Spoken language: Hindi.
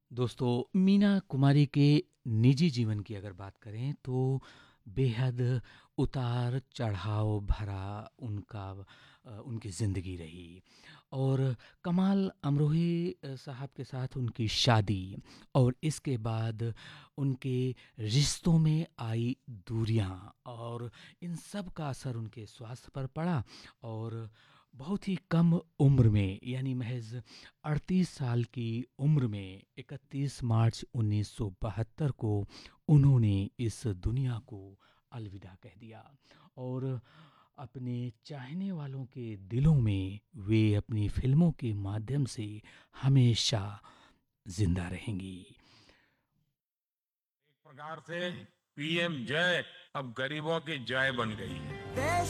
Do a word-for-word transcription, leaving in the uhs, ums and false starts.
दोस्तों, मीना कुमारी के निजी जीवन की अगर बात करें तो बेहद उतार चढ़ाव भरा उनका अ, उनकी ज़िंदगी रही। और कमाल अमरोही अ, साहब के साथ उनकी शादी और इसके बाद उनके रिश्तों में आई दूरियां और इन सब का असर उनके स्वास्थ्य पर पड़ा। और बहुत ही कम उम्र में यानी महज अड़तीस साल की उम्र में इकतीस मार्च उन्नीस सौ बहत्तर को उन्होंने इस दुनिया को अलविदा कह दिया। और अपने चाहने वालों के दिलों में वे अपनी फिल्मों के माध्यम से हमेशा जिंदा रहेंगी। प्रकार से पीएम जय अब गरीबों की जय बन गई है।